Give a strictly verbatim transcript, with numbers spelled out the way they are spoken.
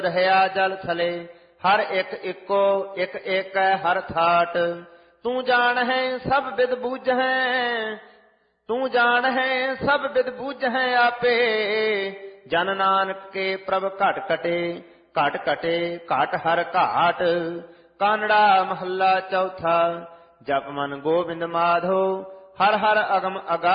ਰਹਿਆ ਜਲ ਥਲੇ, ਹਰ ਇੱਕ ਇੱਕੋ ਇੱਕ ਇੱਕ ਹੈ ਹਰ ਥਾਟ। ਤੂੰ ਜਾਣ ਹੈ ਸਭ ਬਿਦ ਬੂਝੈ, ਤੂੰ ਜਾਣ ਹੈ ਸਭ ਬਿਦ ਬੂਝੈ ਆਪੇ। ਜਨ ਨਾਨਕ ਕੇ ਪ੍ਰਭ ਘਟ ਕਟੇ, ਘਟ ਕਟੇ ਘਟ ਹਰ ਘਾਟ। ਕਾਨੜਾ ਮਹੱਲਾ ਚੌਥਾ। ਜਪ ਮਨ ਗੋਬਿੰਦ ਮਾਧੋ, ਹਰ ਹਰ ਅਗਮ ਅਗਾ